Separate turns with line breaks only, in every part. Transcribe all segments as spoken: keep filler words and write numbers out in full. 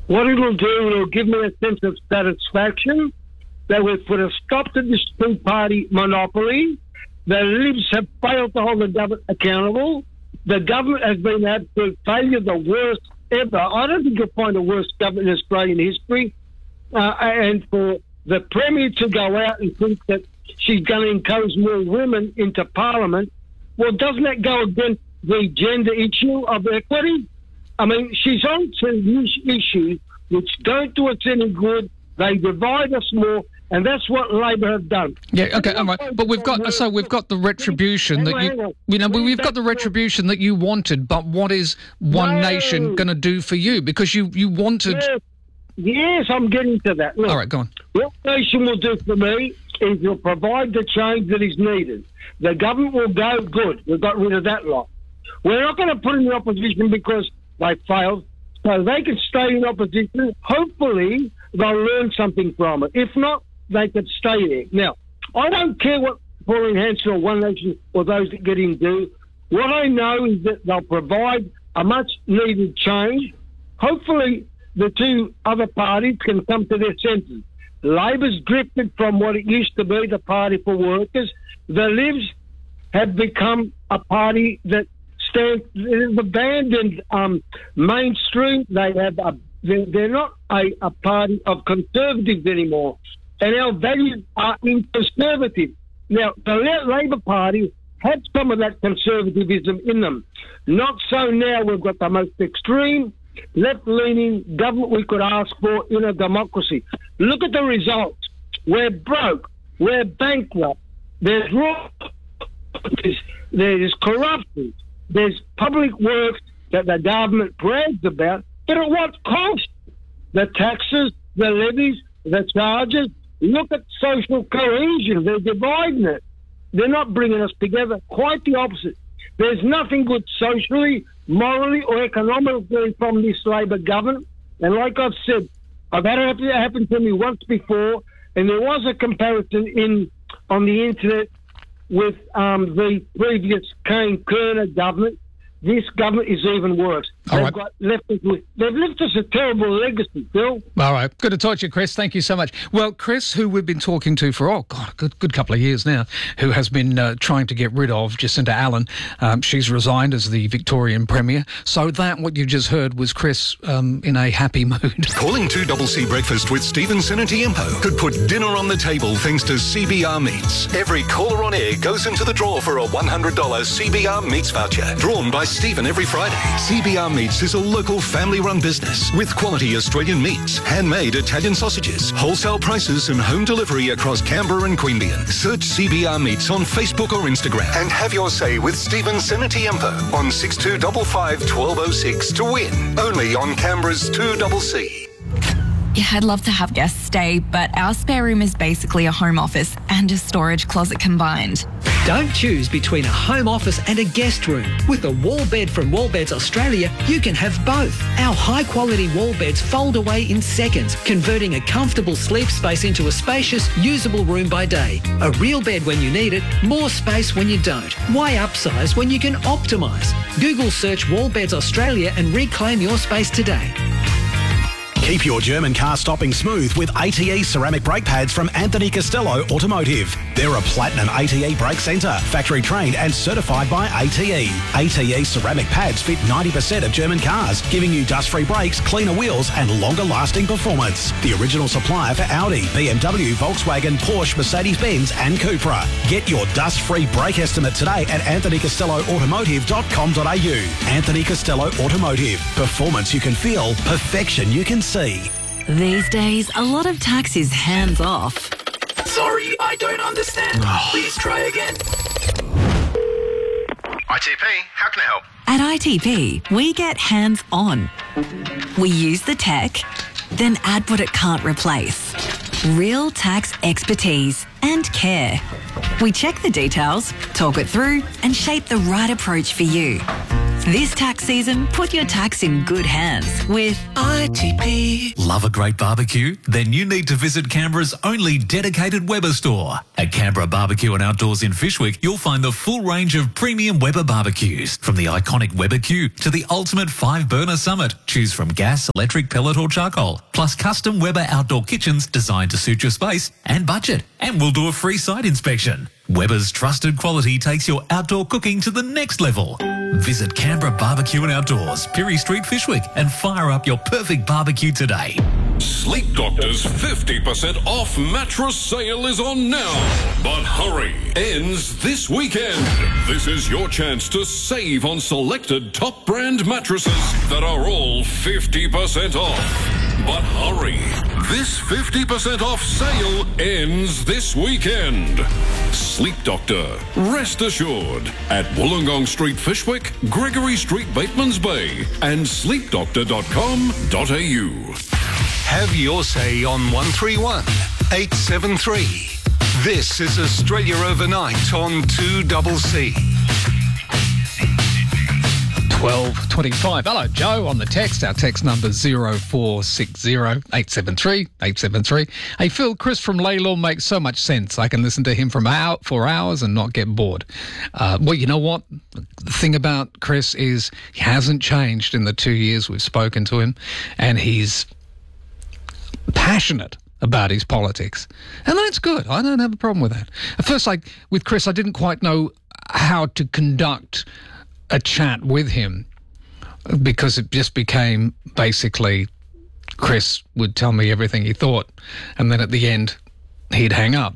What it'll do, it'll give me a sense of satisfaction that we've put a stop to this two-party monopoly. The Libs have failed to hold the government accountable. The government has been an absolute failure, the worst ever. I don't think you'll find a worse government in Australian history. Uh, and for the Premier to go out and think that she's going to encourage more women into Parliament, well, doesn't that go against the gender issue of equity? I mean, she's on to issues which don't do us any good. They divide us more. And that's what Labor have done.
Yeah, okay, all right. But we've got so we've got the retribution that you you know we've got the retribution that you wanted. But what is One
No.
Nation going to do for you? Because you you wanted.
Yes, yes, I'm getting to that. Look,
All right, go on.
what Nation will do for me is will provide the change that is needed. The government will go good. We've got rid of that lot. We're not going to put in the opposition because they failed. So they can stay in opposition. Hopefully, they'll learn something from it. If not, they could stay there. Now, I don't care what Pauline Hanson or One Nation or those that get in do. What I know is that they'll provide a much-needed change. Hopefully, the two other parties can come to their senses. Labor's drifted from what it used to be, the party for workers. The Libs have become a party that stands, they've abandoned um, mainstream. They have a, they're, they're not a, a party of conservatives anymore. And our values are in conservative. Now, the Labor Party had some of that conservatism in them. Not so now. We've got the most extreme, left-leaning government we could ask for in a democracy. Look at the results. We're broke. We're bankrupt. There's raw. There's, there's corruption. There's public works that the government brags about. But at what cost? The taxes, the levies, the charges. Look at social cohesion. They're dividing it. They're not bringing us together. Quite the opposite. There's nothing good socially, morally, or economically from this Labor government. And like I've said, I've had it happen to me once before, and there was a comparison in on the internet with um, the previous Kane-Kerner government. This government is even worse.
All
they've
right.
got left us with, they've left us a terrible legacy, Bill.
All right. Good to talk to you, Chris. Thank you so much. Well, Chris, who we've been talking to for, oh, God, a good, good couple of years now, who has been uh, trying to get rid of Jacinta Allen. Um, she's resigned as the Victorian Premier. So that, what you just heard, was Chris um, in a happy mood.
Calling two C C Breakfast with Stephen Sinatiempo could put dinner on the table thanks to C B R Meats. Every caller on air goes into the draw for a one hundred dollars C B R Meats voucher, drawn by Stephen every Friday. C B R Meats is a local family-run business with quality Australian meats, handmade Italian sausages, wholesale prices and home delivery across Canberra and Queanbeyan. Search C B R Meats on Facebook or Instagram and have your say with Stephen Sinatiempo on six two five five, one two zero six to win. Only on Canberra's two C C.
Yeah, I'd love to have guests stay, but our spare room is basically a home office and a storage closet combined.
Don't choose between a home office and a guest room. With a wall bed from Wallbeds Australia, you can have both. Our high-quality wall beds fold away in seconds, converting a comfortable sleep space into a spacious, usable room by day. A real bed when you need it, more space when you don't. Why upsize when you can optimise? Google search Wallbeds Australia and reclaim your space today.
Keep your German car stopping smooth with A T E ceramic brake pads from Anthony Costello Automotive. They're a platinum A T E brake centre, factory trained and certified by A T E. A T E ceramic pads fit ninety percent of German cars, giving you dust-free brakes, cleaner wheels and longer-lasting performance. The original supplier for Audi, B M W, Volkswagen, Porsche, Mercedes-Benz and Cupra. Get your dust-free brake estimate today at anthony costello automotive dot com dot a u. Anthony Costello Automotive. Performance you can feel, perfection you can see.
These days, a lot of tax is hands off.
Sorry, I don't understand. Please try again.
I T P, how can I help?
At I T P, we get hands on. We use the tech, then add what it can't replace. Real tax expertise and care. We check the details, talk it through, and shape the right approach for you. This tax season, put your tax in good hands with I T P.
Love a great barbecue? Then you need to visit Canberra's only dedicated Weber store. At Canberra Barbecue and Outdoors in Fishwick, you'll find the full range of premium Weber barbecues. From the iconic Weber Q to the ultimate five-burner Summit. Choose from gas, electric, pellet or charcoal. Plus custom Weber outdoor kitchens designed to suit your space and budget. And we'll do a free site inspection. Weber's trusted quality takes your outdoor cooking to the next level. Visit Canberra Barbecue and Outdoors, Pirie Street, Fishwick, and fire up your perfect barbecue today.
Sleep Doctor's fifty percent off mattress sale is on now. But hurry, ends this weekend. This is your chance to save on selected top brand mattresses that are all fifty percent off. But hurry, this fifty percent off sale ends this weekend. Sleep Doctor, rest assured, at Wollongong Street, Fishwick, Gregory Street, Batemans Bay, and sleep doctor dot com dot a u.
Have your say on one three one eight seven three. This is Australia Overnight on two C C.
twelve twenty-five. Hello, Joe, on the text. Our text number zero four six zero eight seven three eight seven three. Hey, Phil, Chris from Laylaw makes so much sense. I can listen to him from out for hours and not get bored. Uh, well, you know what? The thing about Chris is he hasn't changed in the two years we've spoken to him, and he's passionate about his politics. And that's good. I don't have a problem with that. At first, like with Chris, I didn't quite know how to conduct a chat with him because it just became basically Chris would tell me everything he thought, and then at the end he'd hang up.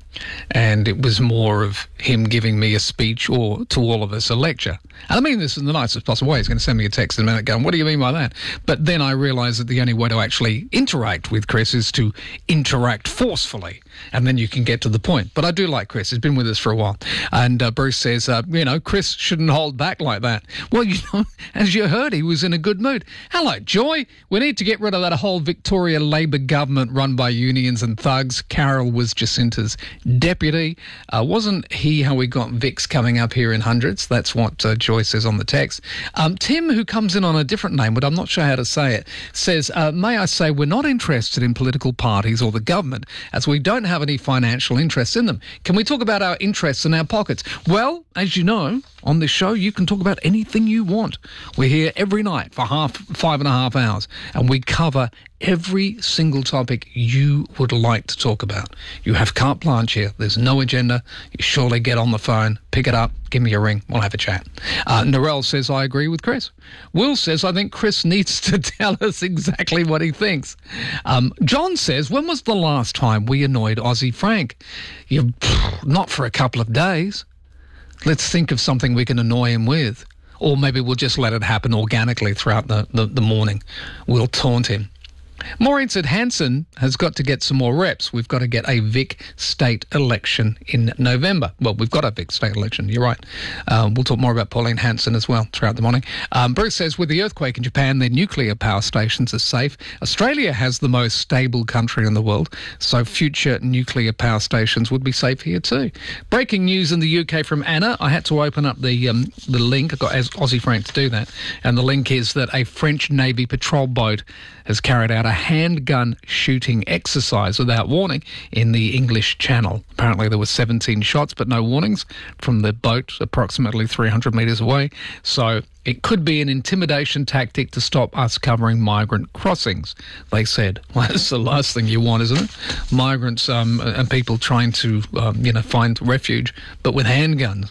And it was more of him giving me a speech or to all of us a lecture. And I mean this in the nicest possible way. He's going to send me a text in a minute going, what do you mean by that? But then I realised that the only way to actually interact with Chris is to interact forcefully, and then you can get to the point. But I do like Chris. He's been with us for a while. And uh, Bruce says, uh, you know, Chris shouldn't hold back like that. Well, you know, as you heard, he was in a good mood. Hello, Joy. We need to get rid of that whole Victoria Labor government run by unions and thugs. Carol was Jacinta's deputy. Uh, wasn't he how we got Vix coming up here in hundreds? That's what uh, Joy says on the text. Um, Tim, who comes in on a different name, but I'm not sure how to say it, says, uh, may I say we're not interested in political parties or the government, as we don't have any financial interests in them. Can we talk about our interests in our pockets? Well, as you know, on this show, you can talk about anything you want. We're here every night for half, five and a half hours, and we cover every single topic you would like to talk about. You have carte blanche here. There's no agenda. You surely get on the phone, pick it up, give me a ring. We'll have a chat. Uh, Narelle says, I agree with Chris. Will says, I think Chris needs to tell us exactly what he thinks. Um, John says, when was the last time we annoyed Aussie Frank? You, not for a couple of days. Let's think of something we can annoy him with. Or maybe we'll just let it happen organically throughout the, the, the morning. We'll taunt him. Maureen said Hanson has got to get some more reps. We've got to get a Vic state election in November. Well, we've got a Vic state election. You're right. Um, we'll talk more about Pauline Hanson as well throughout the morning. Um, Bruce says, with the earthquake in Japan, their nuclear power stations are safe. Australia has the most stable country in the world, so future nuclear power stations would be safe here too. Breaking news in the U K from Anna. I had to open up the um, the link. I got Aussie Frank to do that. And the link is that a French Navy patrol boat has carried out a handgun shooting exercise without warning in the English Channel. Apparently there were seventeen shots, but no warnings from the boat approximately three hundred metres away. So it could be an intimidation tactic to stop us covering migrant crossings, they said. Well, that's the last thing you want, isn't it? Migrants um, and people trying to, um, you know, find refuge, but with handguns.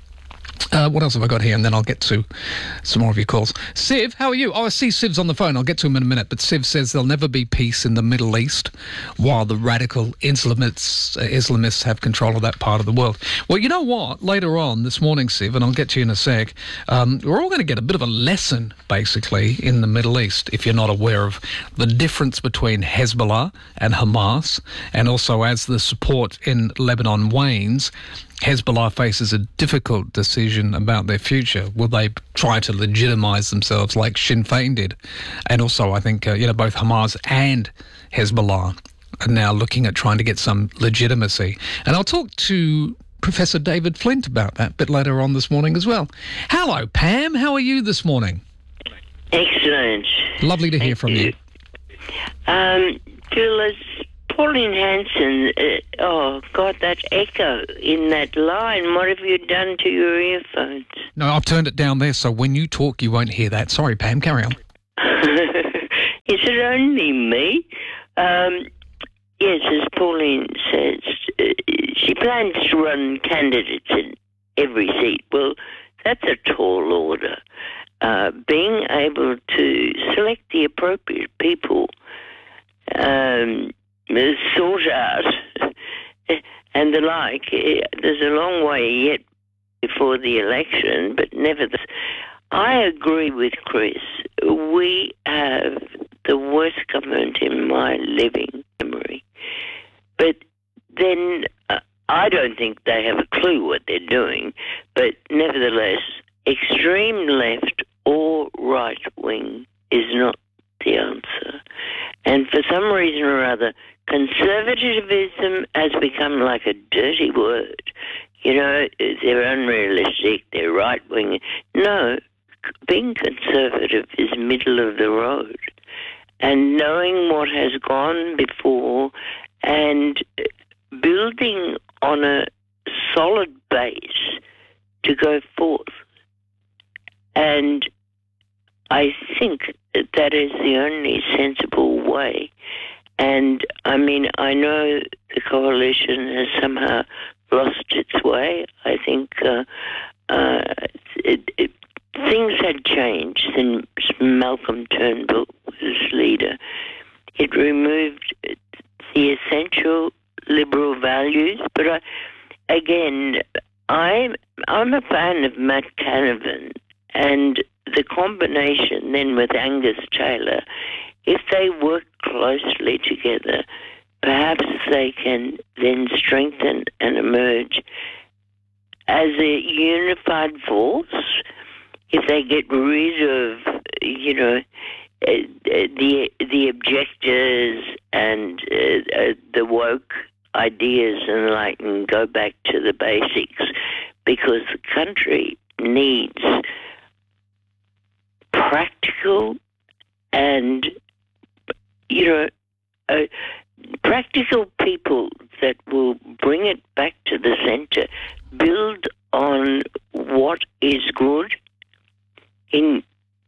Uh, what else have I got here? And then I'll get to some more of your calls. Siv, how are you? Oh, I see Siv's on the phone. I'll get to him in a minute. But Siv says there'll never be peace in the Middle East while the radical Islamists, uh, Islamists have control of that part of the world. Well, you know what? Later on this morning, Siv, and I'll get to you in a sec, um, we're all going to get a bit of a lesson, basically, in the Middle East, if you're not aware of the difference between Hezbollah and Hamas, and also as the support in Lebanon wanes, Hezbollah faces a difficult decision about their future. Will they try to legitimise themselves like Sinn Féin did? And also, I think, uh, you know, both Hamas and Hezbollah are now looking at trying to get some legitimacy. And I'll talk to Professor David Flint about that a bit later on this morning as well. Hello, Pam. How are you this morning?
Excellent.
Lovely to
Thank
hear from you.
you. Um, Phyllis, Pauline Hanson, uh, oh, God, that echo in that line. What have you done to your earphones?
No, I've turned it down there, so when you talk, you won't hear that. Sorry, Pam, carry on.
Is it only me? Um, yes, as Pauline says, uh, she plans to run candidates in every seat. Well, that's a tall order. Uh, being able to select the appropriate people, um, sort out, and the like. There's a long way yet before the election, but nevertheless, I agree with Chris. We have the worst government in my living memory. But then uh, I don't think they have a clue what they're doing, but nevertheless, extreme left or right wing is not the answer. And for some reason or other, conservatism has become like a dirty word. You know, they're unrealistic, they're right wing. No, being conservative is middle of the road. And knowing what has gone before and building on a solid base to go forth. And I think that is the only sensible way. And, I mean, I know the coalition has somehow lost its way. I think uh, uh, it, it, things had changed since Malcolm Turnbull was leader. It removed the essential liberal values. But, I, again, I'm, I'm a fan of Matt Canavan. And the combination then with Angus Taylor, if they work closely together, perhaps they can then strengthen and emerge as a unified force. If they get rid of, you know, uh, the the objectors and uh, uh, the woke ideas and the like, and go back to the basics, because the country needs practical and, you know, uh, practical people that will bring it back to the centre, build on what is good, in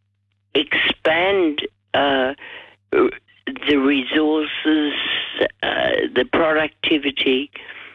expand uh, the resources, uh, the productivity,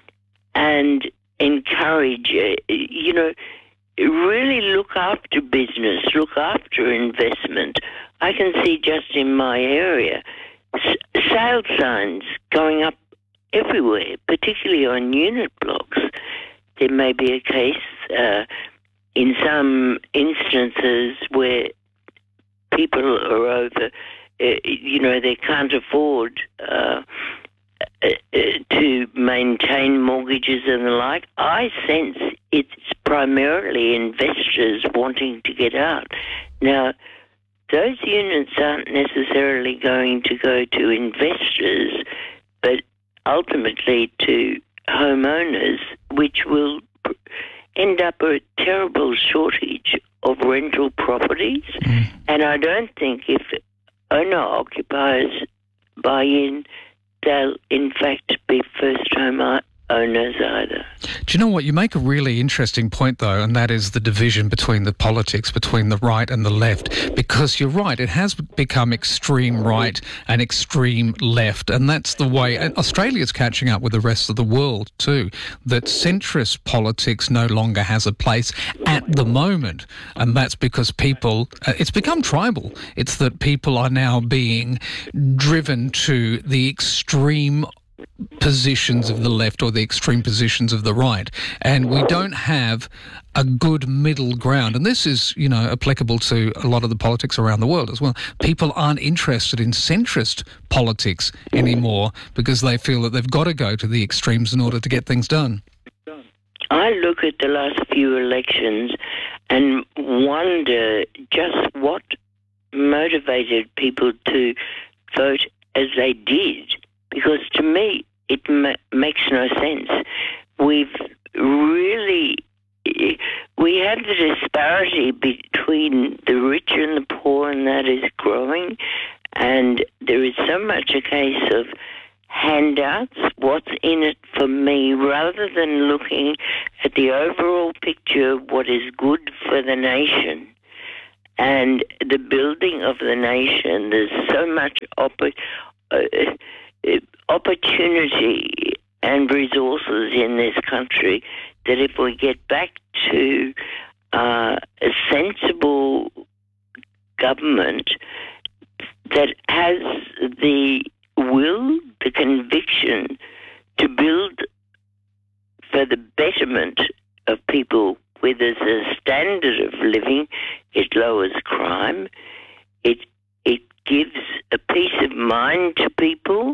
and encourage, uh, you know, really look after business, look after investment. I can see just in my area s- sale signs going up everywhere, particularly on unit blocks. There may be a case uh, in some instances where people are over, uh, you know, they can't afford uh, uh, to maintain mortgages and the like. I sense it's primarily investors wanting to get out. Now, those units aren't necessarily going to go to investors, but ultimately to homeowners, which will end up a terrible shortage of rental properties. Mm. And I don't think if owner-occupiers buy in, they'll in fact be first-home owners either.
Do you know what? You make a really interesting point, though, and that is the division between the politics, between the right and the left, because you're right, it has become extreme right and extreme left, and that's the way, and Australia's catching up with the rest of the world too, that centrist politics no longer has a place at the moment, and that's because people, uh, it's become tribal. It's that people are now being driven to the extreme positions of the left or the extreme positions of the right, and we don't have a good middle ground. And this is, you know, applicable to a lot of the politics around the world as well. People aren't interested in centrist politics anymore because they feel that they've got to go to the extremes in order to get things done.
I look at the last few elections and wonder just what motivated people to vote as they did. Because to me, it ma- makes no sense. We've really, we have the disparity between the rich and the poor, and that is growing. And there is so much a case of handouts, what's in it for me, rather than looking at the overall picture of what is good for the nation and the building of the nation. There's so much opp- uh, opportunity and resources in this country that if we get back to uh, a sensible government that has the will, the conviction to build for the betterment of people, where there's a standard of living, it lowers crime, it it gives a peace of mind to people,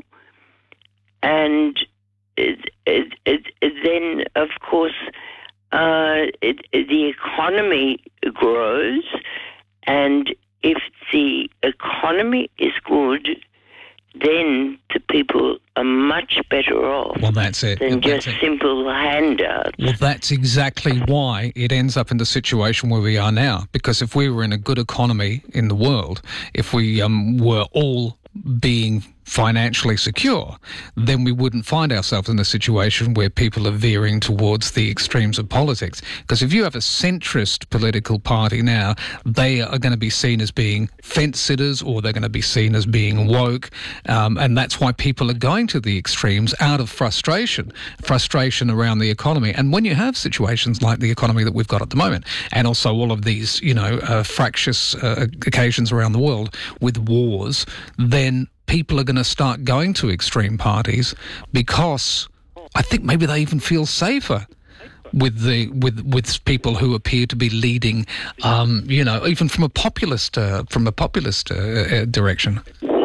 and it, it, it, then, of course, uh, it, the economy grows, and if the economy is good, then the people are much better off
well, that's it.
than
that's
just
it.
simple handouts.
Well, that's exactly why it ends up in the situation where we are now. Because if we were in a good economy in the world, if we um, were all being financially secure, then we wouldn't find ourselves in a situation where people are veering towards the extremes of politics. Because if you have a centrist political party now, they are going to be seen as being fence-sitters, or they're going to be seen as being woke, um, and that's why people are going to the extremes out of frustration, frustration around the economy. And when you have situations like the economy that we've got at the moment, and also all of these, you know, uh, fractious uh, occasions around the world with wars, then people are going to start going to extreme parties, because I think maybe they even feel safer with the with with people who appear to be leading, um, you know, even from a populist uh, from a populist uh, uh, direction.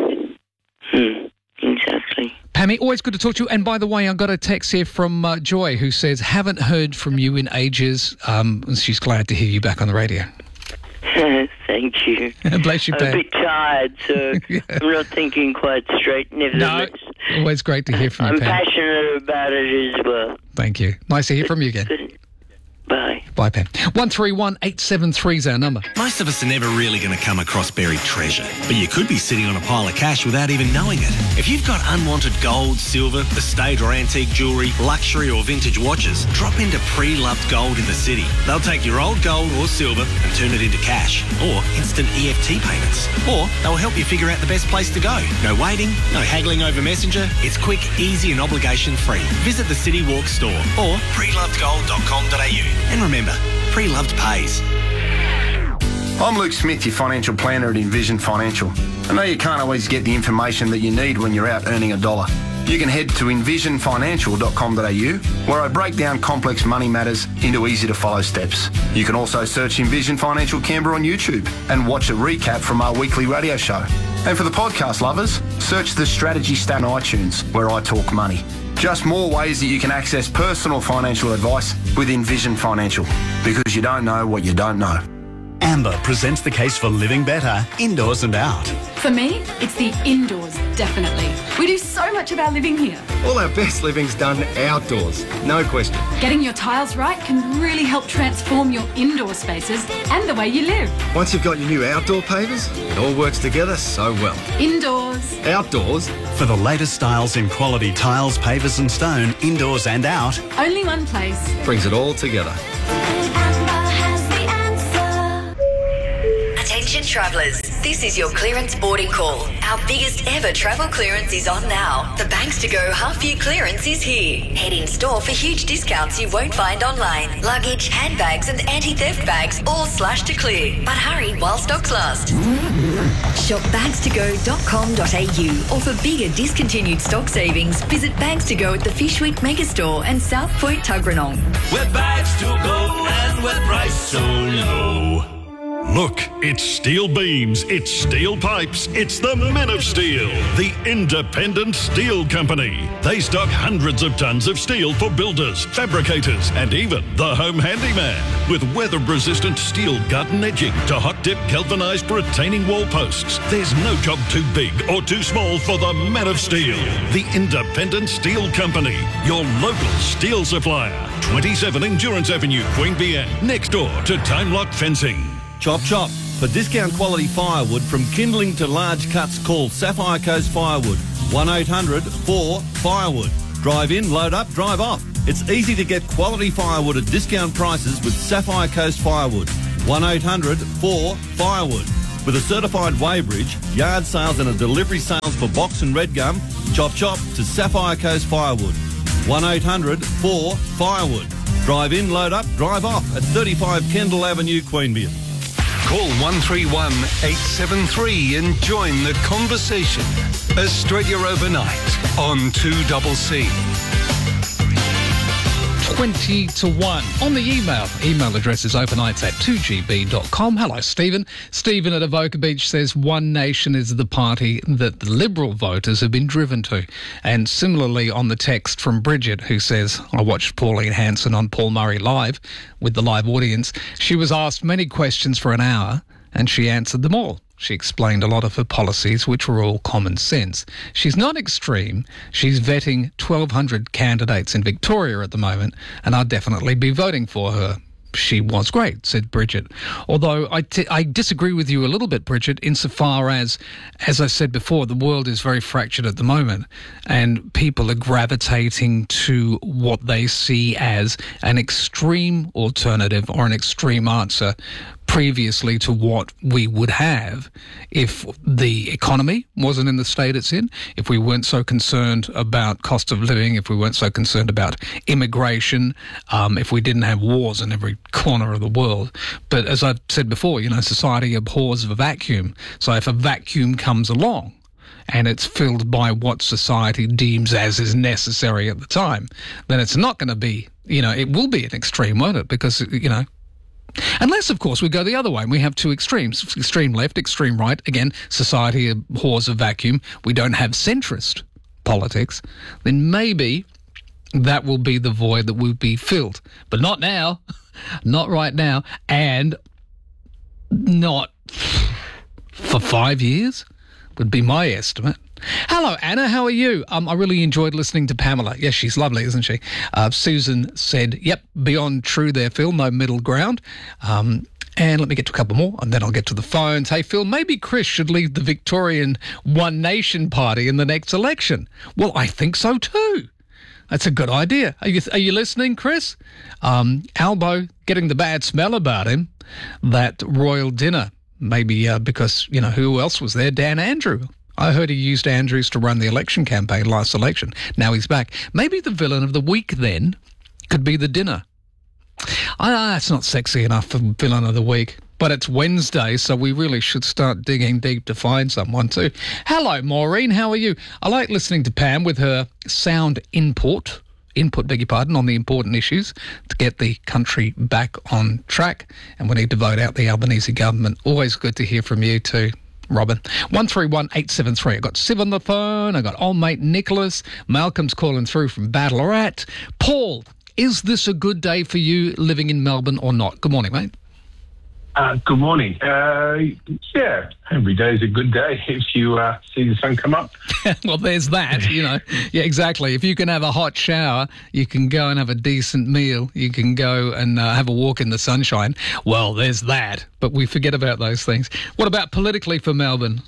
Hmm, exactly.
Pammy, always good to talk to you. And by the way, I got a text here from uh, Joy, who says, "Haven't heard from you in ages." Um, and she's glad to hear you back on the radio.
Thank you.
Bless you,
I'm
Pam.
a bit tired, so yeah. I'm not thinking quite straight, nevertheless.
No, always great to hear from you,
I'm
Pam.
passionate about it as well.
Thank you. Nice to hear from you again.
Good. Bye.
Bye, Pam. one three one eight seven three is our number.
Most of us are never really going to come across buried treasure, but you could be sitting on a pile of cash without even knowing it. If you've got unwanted gold, silver, estate or antique jewellery, luxury or vintage watches, drop into Pre-Loved Gold in the city. They'll take your old gold or silver and turn it into cash, or instant E F T payments. Or they'll help you figure out the best place to go. No waiting, no haggling over Messenger. It's quick, easy and obligation-free. Visit the City Walk store or pre loved gold dot com dot a u. And remember, Pre-Loved pays.
I'm Luke Smith, your financial planner at Envision Financial. I know you can't always get the information that you need when you're out earning a dollar. You can head to envision financial dot com dot a u, where I break down complex money matters into easy-to-follow steps. You can also search Envision Financial Canberra on YouTube and watch a recap from our weekly radio show. And for the podcast lovers, search the Strategy Stat on iTunes, where I talk money. Just more ways that you can access personal financial advice with Envision Financial, because you don't know what you don't know.
Amber presents the case for living better, indoors and out.
For me, it's the indoors, definitely. We do so much of our living here.
All our best living's done outdoors, no question.
Getting your tiles right can really help transform your indoor spaces and the way you live.
Once you've got your new outdoor pavers, it all works together so well.
Indoors.
Outdoors.
For the latest styles in quality tiles, pavers and stone, indoors and out.
Only one place.
Brings it all together.
Attention travellers, this is your clearance boarding call. Our biggest ever travel clearance is on now. The Banks to Go half year clearance is here. Head in store for huge discounts you won't find online. Luggage, handbags and anti-theft bags all slashed to clear. But hurry while stocks last. Shop bags to go dot com dot a u, or for bigger discontinued stock savings, visit Bags to Go at the Fishwick Megastore and South Point Tuggeranong.
Where bags to go and where price so low. Look, it's steel beams, it's steel pipes, it's the Men of Steel, the independent steel company. They stock hundreds of tons of steel for builders, fabricators, and even the home handyman. With weather-resistant steel gut and edging to hot-dip galvanised retaining wall posts, there's no job too big or too small for the Men of Steel, the independent steel company, your local steel supplier. twenty-seven Endurance Avenue, Queanbeyan, next door to Time Lock Fencing.
Chop chop. For discount quality firewood from kindling to large cuts, call Sapphire Coast Firewood. one eight hundred four firewood. Drive in, load up, drive off. It's easy to get quality firewood at discount prices with Sapphire Coast Firewood. one eight hundred four firewood. With a certified weighbridge, yard sales and a delivery sales for box and red gum, chop chop to Sapphire Coast Firewood. one eight hundred four firewood. Drive in, load up, drive off at thirty-five Kendall Avenue, Queanbeyan.
Call one three one, eight seven three and join the conversation. Australia Overnight on two C C.
twenty to one. On the email, email address is overnights at two g b dot com. Hello, Stephen. Stephen at Avoca Beach says One Nation is the party that the Liberal voters have been driven to. And similarly on the text from Bridget, who says, I watched Pauline Hanson on Paul Murray Live with the live audience. She was asked many questions for an hour and she answered them all. She explained a lot of her policies, which were all common sense. She's not extreme. She's vetting twelve hundred candidates in Victoria at the moment, and I'd definitely be voting for her. She was great, said Bridget. Although I, t- I disagree with you a little bit, Bridget, insofar as, as I said before, the world is very fractured at the moment, and people are gravitating to what they see as an extreme alternative or an extreme answer previously to what we would have if the economy wasn't in the state it's in, if we weren't so concerned about cost of living, if we weren't so concerned about immigration, um, if we didn't have wars in every corner of the world. But as I've said before, you know, society abhors a vacuum. So if a vacuum comes along and it's filled by what society deems as is necessary at the time, then it's not going to be, you know, it will be an extreme, won't it? Because, you know, unless, of course, we go the other way and we have two extremes, extreme left, extreme right. Again, society abhors a vacuum. We don't have centrist politics. Then maybe that will be the void that will be filled. But not now. Not right now. And not for five years would be my estimate. Hello, Anna. How are you? Um, I really enjoyed listening to Pamela. Yes, she's lovely, isn't she? Uh, Susan said, yep, beyond true there, Phil. No middle ground. Um, and let me get to a couple more, and then I'll get to the phones. Hey, Phil, maybe Chris should lead the Victorian One Nation party in the next election. Well, I think so too. That's a good idea. Are you, are you listening, Chris? Um, Albo getting the bad smell about him. That royal dinner. Maybe uh, because, you know, who else was there? Dan Andrew. I heard he used Andrews to run the election campaign last election. Now he's back. Maybe the villain of the week then could be the dinner. Ah, it's not sexy enough for villain of the week. But it's Wednesday, so we really should start digging deep to find someone too. Hello, Maureen. How are you? I like listening to Pam with her sound input, input, beg your pardon, on the important issues to get the country back on track. And we need to vote out the Albanese government. Always good to hear from you too, Robin. one three one eight seven three. I got Siv on the phone. I got old mate Nicholas. Malcolm's calling through from Ballarat. Paul, is this a good day for you living in Melbourne or not? Good morning, mate.
Uh, good morning. Uh, yeah, every day is a good day if you uh, see the sun come up.
Well, there's that, you know. Yeah, exactly. If you can have a hot shower, you can go and have a decent meal, you can go and uh, have a walk in the sunshine. Well, there's that. But we forget about those things. What about politically for Melbourne?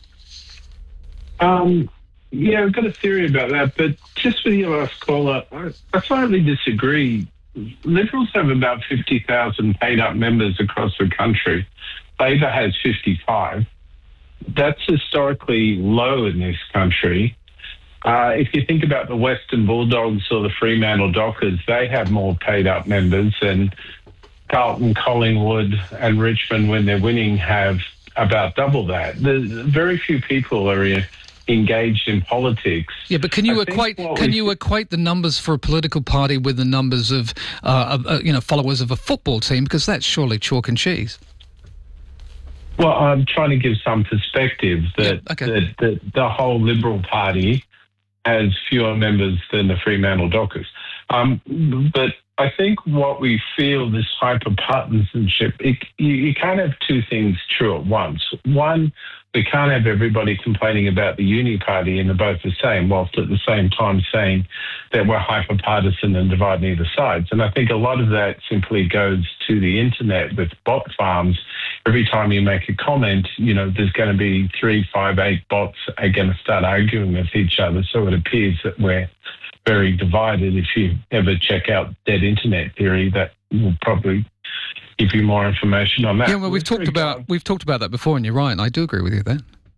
Um, yeah, I've got a theory about that. But just with your last caller, I, I slightly disagree. Liberals have about fifty thousand paid-up members across the country. Labor has fifty-five. That's historically low in this country. Uh, if you think about the Western Bulldogs or the Fremantle Dockers, they have more paid-up members, and Carlton, Collingwood and Richmond, when they're winning, have about double that. There's very few people are here engaged in politics.
Yeah, but can you
I
equate can you equate the numbers for a political party with the numbers of, uh, of uh, you know, followers of a football team? Because that's surely chalk and cheese.
Well, I'm trying to give some perspective that,
yeah, okay.
that, that the whole Liberal Party has fewer members than the Fremantle Dockers. Um, but I think what we feel, this hyper-partisanship, it, you, you can't have two things true at once. One, we can't have everybody complaining about the uni party and they're both the same, whilst at the same time saying that we're hyper-partisan and dividing either sides. And I think a lot of that simply goes to the internet with bot farms. Every time you make a comment, you know, there's going to be three, five, eight bots are going to start arguing with each other. So it appears that we're very divided. If you ever check out Dead Internet Theory, that will probably give you more information on that.
Yeah, well, we've talked about we've talked about that before, and you're right. I do agree with you there.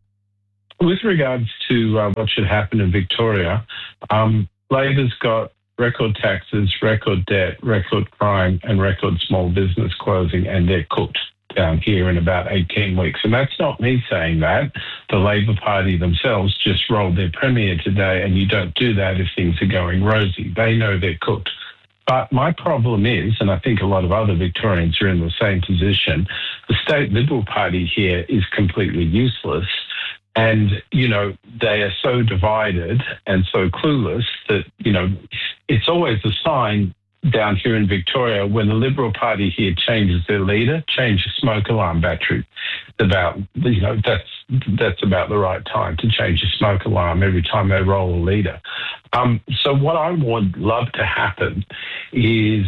With regards to uh, what should happen in Victoria, um, Labor's got record taxes, record debt, record crime, and record small business closing, and they're cooked down here in about eighteen weeks. And that's not me saying that. The Labor Party themselves just rolled their premier today, and you don't do that if things are going rosy. They know they're cooked. But my problem is, and I think a lot of other Victorians are in the same position, the state Liberal Party here is completely useless. And, you know, they are so divided and so clueless that, you know, it's always a sign down here in Victoria when the Liberal Party here changes their leader, change the smoke alarm battery. It's about, you know, that's that's about the right time to change the smoke alarm every time they roll a leader. Um, so what I would love to happen is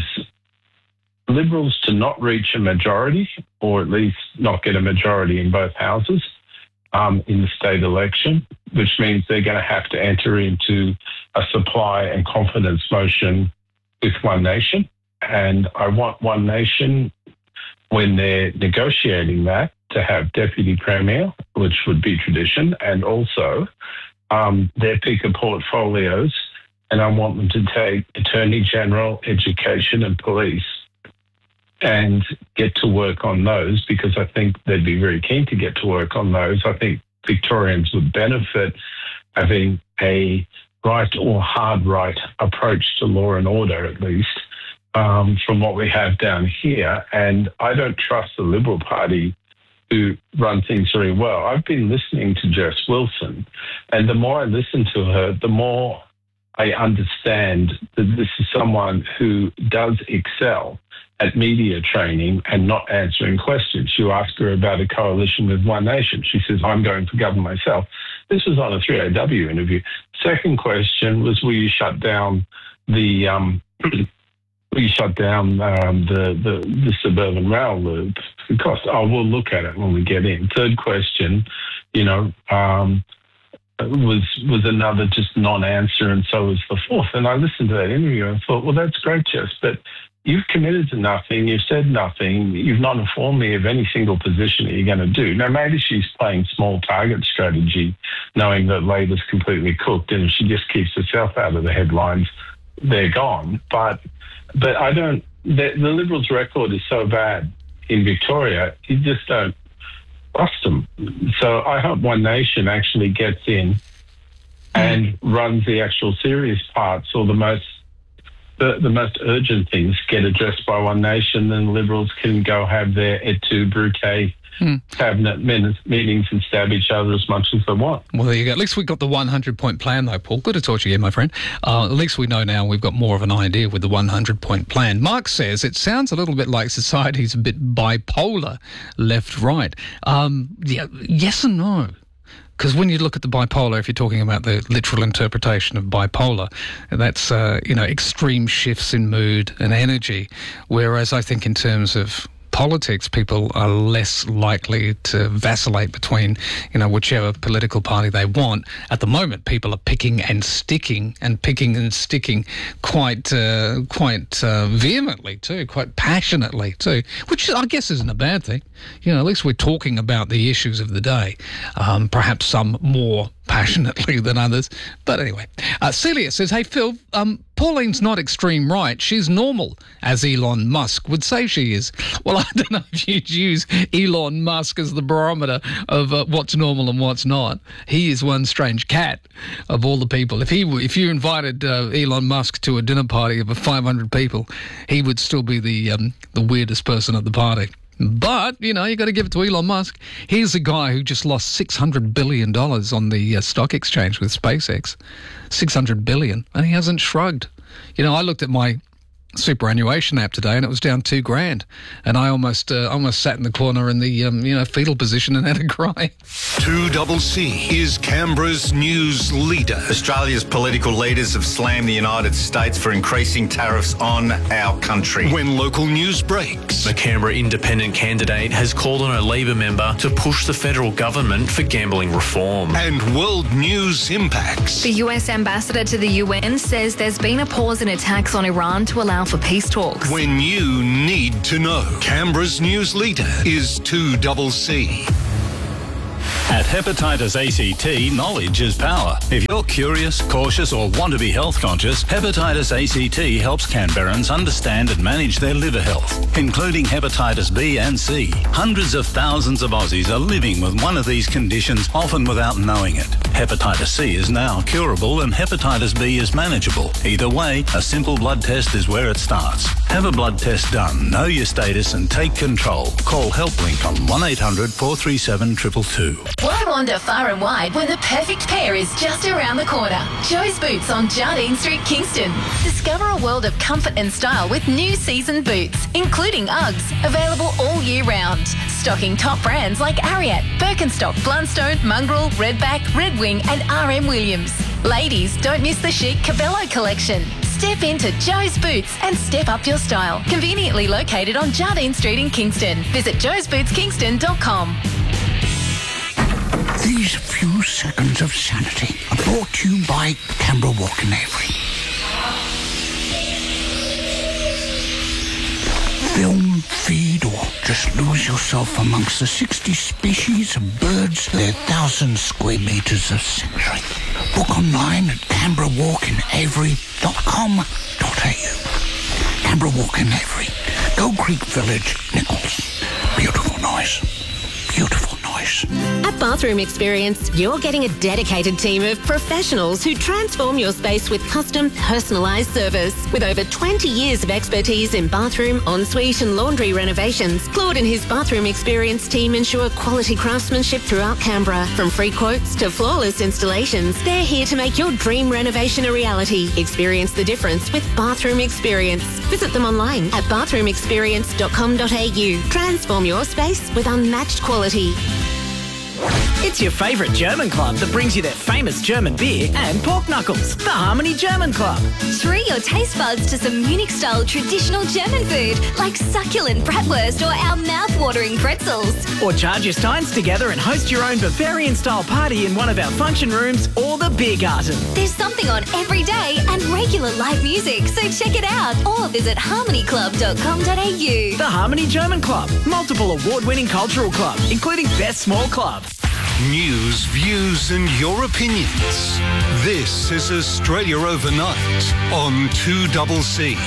Liberals to not reach a majority, or at least not get a majority in both houses um, in the state election, which means they're going to have to enter into a supply and confidence motion with One Nation. And I want One Nation, when they're negotiating that, to have Deputy Premier, which would be tradition, and also um, their pick of portfolios. And I want them to take Attorney General, Education and Police and get to work on those, because I think they'd be very keen to get to work on those. I think Victorians would benefit having a right or hard right approach to law and order, at least, um, from what we have down here. And I don't trust the Liberal Party to run things very well. I've been listening to Jess Wilson, and the more I listen to her, the more I understand that this is someone who does excel at media training and not answering questions. You ask her about a coalition with One Nation. She says, I'm going for government myself. This was on a three A W interview. Second question was, will you shut down the um, will you shut down um, the, the the suburban rail loop? Because oh, we'll look at it when we get in. Third question, you know, um, was was another just non-answer, and so was the fourth. And I listened to that interview and thought, well, that's great, Jess, but you've committed to nothing, you've said nothing, you've not informed me of any single position that you're going to do. Now, maybe she's playing small target strategy, knowing that Labor's completely cooked, and if she just keeps herself out of the headlines, they're gone. But but I don't, the, the Liberals' record is so bad in Victoria, you just don't trust them. So I hope One Nation actually gets in and runs the actual serious parts, or the most The, the most urgent things get addressed by One Nation, then Liberals can go have their et tu, Brute hmm. cabinet min- meetings and stab each other as much as they want.
Well, there you go. At least we've got the hundred-point plan, though, Paul. Good to talk to you again, my friend. Uh, at least we know now we've got more of an idea with the hundred-point plan. Mark says it sounds a little bit like society's a bit bipolar, left-right. Um, yeah, yes and no. Because when you look at the bipolar, if you're talking about the literal interpretation of bipolar, that's, uh, you know, extreme shifts in mood and energy. Whereas I think in terms of politics, people are less likely to vacillate between, you know, whichever political party they want. At the moment, people are picking and sticking and picking and sticking quite uh, quite uh, vehemently too, quite passionately too, which I guess isn't a bad thing. You know, at least we're talking about the issues of the day, um, perhaps some more passionately than others. But anyway, uh, Celia says, hey, Phil, um, Pauline's not extreme right. She's normal, as Elon Musk would say she is. Well, I don't know if you'd use Elon Musk as the barometer of uh, what's normal and what's not. He is one strange cat of all the people. If he, if you invited uh, Elon Musk to a dinner party of five hundred people, he would still be the um, the weirdest person at the party. But, you know, you got to give it to Elon Musk. He's a guy who just lost six hundred billion dollars on the uh, stock exchange with SpaceX. six hundred billion dollars. And he hasn't shrugged. You know, I looked at my superannuation app today and it was down two grand. And I almost uh, almost sat in the corner in the, um, you know, fetal position and had a cry.
two C C is Canberra's news leader.
Australia's political leaders have slammed the United States for increasing tariffs on our country.
When local news breaks.
The Canberra independent candidate has called on a Labor member to push the federal government for gambling reform.
And world news impacts.
The U S ambassador to the U N says there's been a pause in attacks on Iran to allow for peace talks.
When you need to know. Canberra's news leader is two C C.
At Hepatitis A C T, knowledge is power. If you're curious, cautious or want to be health conscious, Hepatitis A C T helps Canberrans understand and manage their liver health, including hepatitis B and C. Hundreds of thousands of Aussies are living with one of these conditions, often without knowing it. Hepatitis C is now curable and hepatitis B is manageable. Either way, a simple blood test is where it starts. Have a blood test done, know your status and take control. Call HelpLink on one eight hundred four three seven two two two.
Why wander far and wide when the perfect pair is just around the corner? Joe's Boots on Jardine Street, Kingston. Discover a world of comfort and style with new season boots, including Uggs, available all year round. Stocking top brands like Ariat, Birkenstock, Blundstone, Mongrel, Redback, Red Wing and R M Williams. Ladies, don't miss the chic Cabello collection. Step into Joe's Boots and step up your style. Conveniently located on Jardine Street in Kingston. Visit joes boots kingston dot com.
These few seconds of sanity are brought to you by Canberra Walk in Avery. Film, feed, or just lose yourself amongst the sixty species of birds, their thousand square metres of sanctuary. Book online at canberra walk in avery dot com dot a u. Canberra Walk in Avery, Gold Creek Village, Nichols. Beautiful noise. Beautiful noise.
At Bathroom Experience, you're getting a dedicated team of professionals who transform your space with custom, personalised service. With over twenty years of expertise in bathroom, ensuite and laundry renovations, Claude and his Bathroom Experience team ensure quality craftsmanship throughout Canberra. From free quotes to flawless installations, they're here to make your dream renovation a reality. Experience the difference with Bathroom Experience. Visit them online at bathroom experience dot com dot a u. Transform your space with unmatched quality.
It's your favourite German club that brings you their famous German beer and pork knuckles, the Harmony German Club.
Treat your taste buds to some Munich-style traditional German food like succulent bratwurst or our mouth-watering pretzels.
Or charge your steins together and host your own Bavarian-style party in one of our function rooms or the beer garden.
There's something on every day and regular live music, so check it out or visit harmony club dot com dot a u.
The Harmony German Club, multiple award-winning cultural club, including Best Small Club.
News, views and your opinions. This is Australia Overnight on two C C.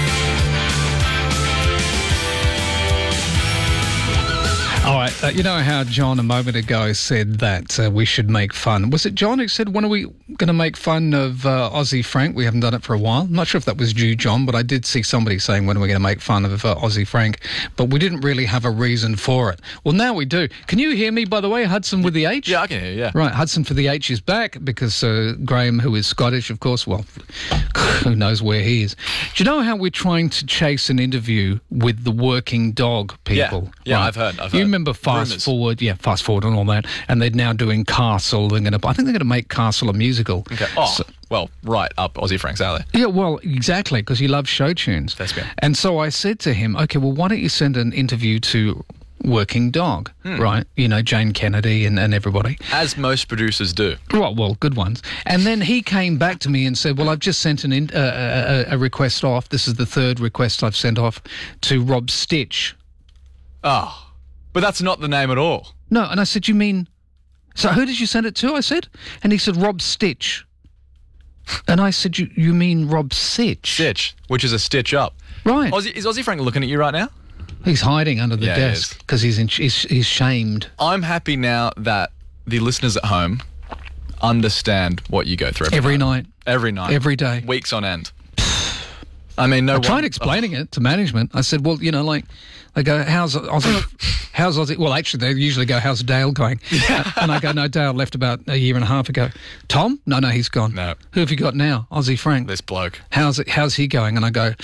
All right, uh, you know how John a moment ago said that uh, we should make fun. Was it John who said, when are we going to make fun of uh, Aussie Frank? We haven't done it for a while. I'm not sure if that was you, John, but I did see somebody saying, when are we going to make fun of uh, Aussie Frank? But we didn't really have a reason for it. Well, now we do. Can you hear me, by the way, Hudson with the H?
Yeah, I can hear you, yeah.
Right, Hudson for the H is back because uh, Graham, who is Scottish, of course, well, who knows where he is. Do you know how we're trying to chase an interview with the working dog people?
Yeah, yeah,
right?
I've heard, I've
You
heard.
remember Fast
Rumours.
Forward, yeah, Fast Forward and all that, and they're now doing Castle. They're going to, I think they're going to make Castle a musical.
Okay. Oh,
So-
well, right up Aussie Frank's alley.
yeah, well, exactly, because he loves show tunes.
Thespian.
And so I said to him, okay, well, why don't you send an interview to Working Dog,
Hmm.
right? You know, Jane Kennedy and, and everybody.
As most producers do.
Well, well, good ones. And then he came back to me and said, well, I've just sent an in, uh, a, a request off. This is the third request I've sent off to Rob Stitch.
Oh, but that's not the name at all.
No, and I said, you mean... So who did you send it to, I said? And he said, Rob Stitch. And I said, you, you mean Rob Sitch?
Stitch, which is a stitch up.
Right.
Aussie, is Aussie Frank looking at you right now?
He's hiding under the
Yeah, he
desk because he's, in, he's he's shamed.
I'm happy now that the listeners at home understand what you go through every,
Every
night.
night.
Every night.
Every day.
Weeks on end. I mean, no
I
one...
tried explaining it to management. I said, well, you know, like, they go, how's Aussie, how's Aussie, well, actually, they usually go, how's Dale going? Yeah. And I go, no, Dale left about a year and a half ago. Tom? No, no, he's gone.
No.
Who have you got now? Aussie Frank.
This bloke.
How's it, how's he going? And I go,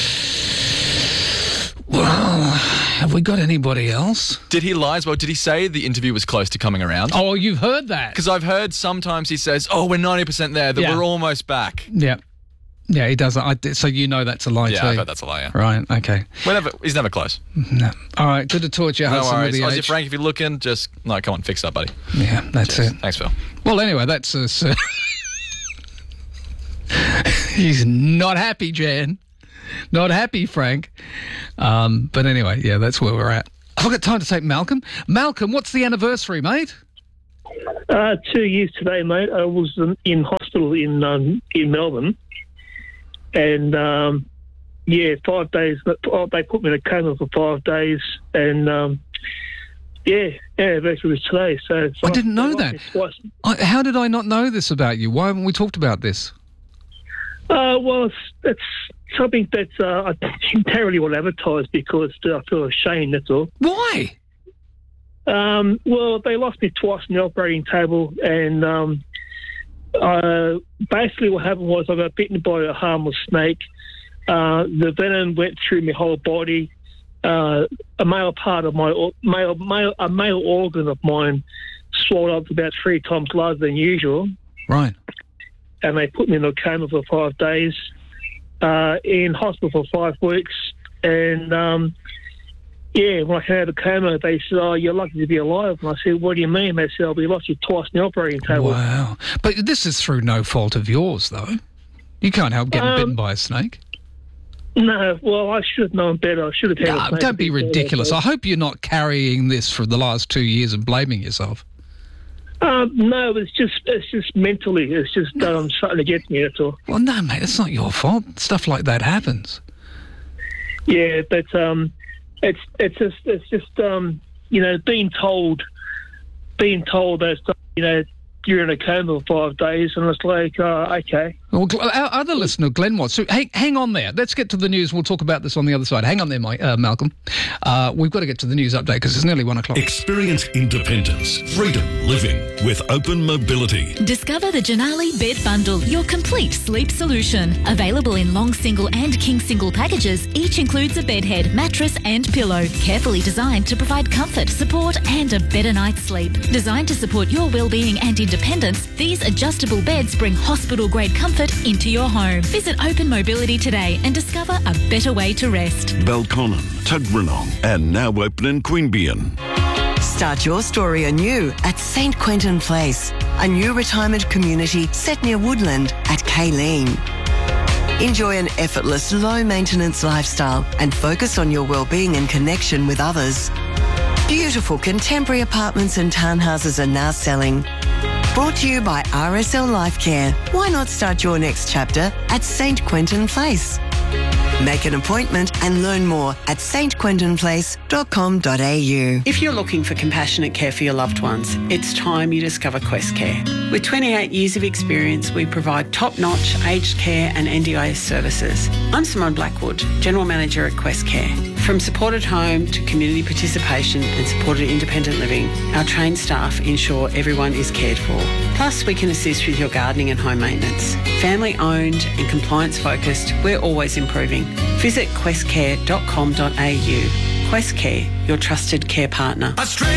well, have we got anybody else?
Did he lie as well? Did he say the interview was close to coming around?
Oh, you've heard that.
Because I've heard sometimes he says, oh, we're ninety percent there, that
Yeah.
we're almost back.
Yeah. Yeah, he doesn't. I, so you know that's a lie
Yeah,
too.
I've heard that's a lie, yeah.
Right, okay.
We're never, he's never close.
No. All right, good to talk to you,
No
Hudson,
worries.
with the
Aussie
age.
Frank, if you're looking, just, no, come on, fix up, buddy.
Yeah, that's
Cheers.
it.
Thanks, Phil.
Well, anyway, that's us. Uh, he's not happy, Jan. Not happy, Frank. Um, but anyway, yeah, that's where we're at. I've got time to take Malcolm. Malcolm, what's the anniversary, mate?
Uh, two years today, mate. I was in, in hospital in um, in Melbourne, and um, yeah, five days. Oh, they put me in a coma for five days, and um, yeah, anniversary was today. So, so
I didn't know
I,
that. I, how did I not know this about you? Why haven't we talked about this?
Uh, well, it's, it's something that uh, I didn't really want to advertise because I feel ashamed, that's all.
Why?
Um, well, they lost me twice on the operating table, and um, uh, basically what happened was I got bitten by a harmless snake. Uh, the venom went through my whole body. Uh, a male part of my male, male, a male organ of mine swelled up about three times larger than usual.
Right.
And they put me in a coma for five days, uh, in hospital for five weeks. And, um, yeah, when I came out of the coma, they said, oh, you're lucky to be alive. And I said, what do you mean? They said, oh, we lost you twice in the operating table.
Wow. But this is through no fault of yours, though. You can't help getting
Um,
bitten by a snake.
No, well, I should have known better. I should have had
No,
a snake
don't be
before.
ridiculous. I hope you're not carrying this for the last two years and blaming yourself.
Um, no, it's just it's just mentally. It's just um, starting to get to me, that's all.
Well, no, mate, it's not your fault. Stuff like that happens.
Yeah, but um, it's it's just it's just um, you know, being told, being told that you know you're in a coma for five days, and it's like, uh, okay.
Well, Gl- our other listener, Glenn Watts. So, hey, hang on there. Let's get to the news. We'll talk about this on the other side. Hang on there, Mike, uh, Malcolm. Uh, we've got to get to the news update because it's nearly one o'clock.
Experience independence, freedom living with Open Mobility.
Discover the Janali Bed Bundle, your complete sleep solution. Available in long single and king single packages, each includes a bed head, mattress and pillow. Carefully designed to provide comfort, support and a better night's sleep. Designed to support your well-being and independence, these adjustable beds bring hospital-grade comfort into your home. Visit Open Mobility today and discover a better way to rest.
Belconnen, Tuggeranong, and now open in Queanbeyan.
Start your story anew at Saint Quentin Place, a new retirement community set near Woodland at Kayleen. Enjoy an effortless, low-maintenance lifestyle and focus on your well-being and connection with others. Beautiful contemporary apartments and townhouses are now selling. Brought to you by R S L Life Care. Why not start your next chapter at Saint Quentin Place? Make an appointment and learn more at s t quentin place dot com dot a u.
If you're looking for compassionate care for your loved ones, it's time you discover Quest Care. With twenty-eight years of experience, we provide top-notch aged care and N D I S services. I'm Simone Blackwood, General Manager at Quest Care. From supported home to community participation and supported independent living, our trained staff ensure everyone is cared for. Plus, we can assist with your gardening and home maintenance. Family-owned and compliance-focused, we're always improving. Visit quest care dot com dot a u. Quest Care, your trusted care partner.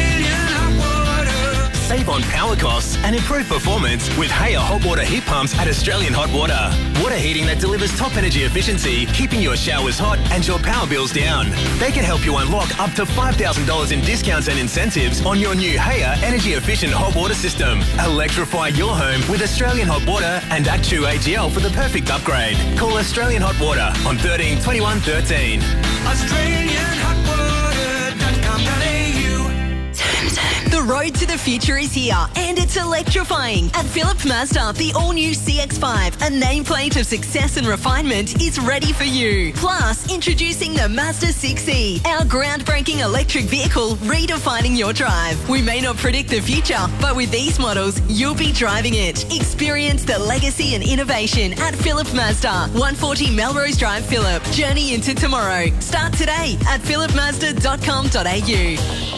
Save on power costs and improve performance with Haier hot water heat pumps at Australian Hot Water. Water heating that delivers top energy efficiency, keeping your showers hot and your power bills down. They can help you unlock up to five thousand dollars in discounts and incentives on your new Haier energy efficient hot water system. Electrify your home with Australian Hot Water and Actu A G L for the perfect upgrade. Call Australian Hot Water on thirteen twenty-one thirteen.
Australian Hot Water dot com dot a u.
The
The road to the future is here and it's electrifying. At Philip Mazda, the all-new C X five, a nameplate of success and refinement, is ready for you. Plus, introducing the Mazda six E, our groundbreaking electric vehicle redefining your drive. We may not predict the future, but with these models, you'll be driving it. Experience the legacy and innovation at Philip Mazda, one forty Melrose Drive, Phillip. Journey into tomorrow. Start today at philip mazda dot com dot a u.